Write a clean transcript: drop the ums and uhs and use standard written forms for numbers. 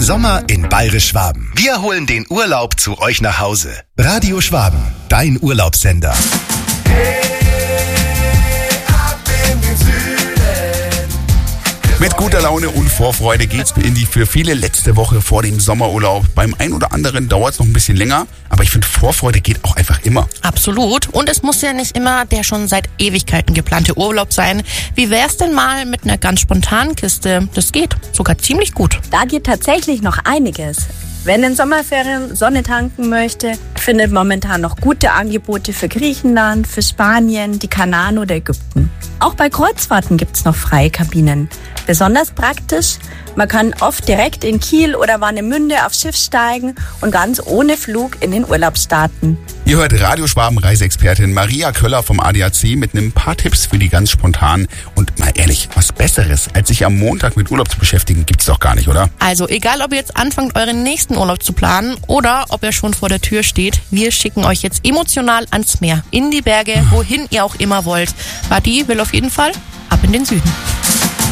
Sommer in Bayerisch-Schwaben. Wir holen den Urlaub zu euch nach Hause. Radio Schwaben, dein Urlaubssender. Mit guter Laune und Vorfreude geht's in die für viele letzte Woche vor dem Sommerurlaub. Beim einen oder anderen dauert's noch ein bisschen länger, aber ich finde, Vorfreude geht auch einfach immer. Absolut. Und es muss ja nicht immer der schon seit Ewigkeiten geplante Urlaub sein. Wie wär's denn mal mit einer ganz spontanen Kiste? Das geht sogar ziemlich gut. Da geht tatsächlich noch einiges. Wer in den Sommerferien Sonne tanken möchte, findet momentan noch gute Angebote für Griechenland, für Spanien, die Kanaren oder Ägypten. Auch bei Kreuzfahrten gibt's noch freie Kabinen. Besonders praktisch, man kann oft direkt in Kiel oder Warnemünde aufs Schiff steigen und ganz ohne Flug in den Urlaub starten. Ihr hört Radio Schwaben Reiseexpertin Maria Köller vom ADAC mit ein paar Tipps für die ganz spontanen. Und mal ehrlich, was Besseres, als sich am Montag mit Urlaub zu beschäftigen, gibt's doch gar nicht, oder? Also egal, ob ihr jetzt anfangt, euren nächsten Urlaub zu planen oder ob er schon vor der Tür steht, wir schicken euch jetzt emotional ans Meer, in die Berge, wohin ihr auch immer wollt. Vati will auf jeden Fall ab in den Süden.